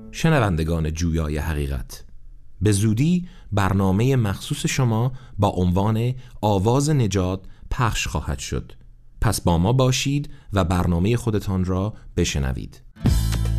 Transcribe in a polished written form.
شنوندگان جویای حقیقت، به زودی برنامه مخصوص شما با عنوان آواز نجات پخش خواهد شد. پس با ما باشید و برنامه خودتان را بشنوید.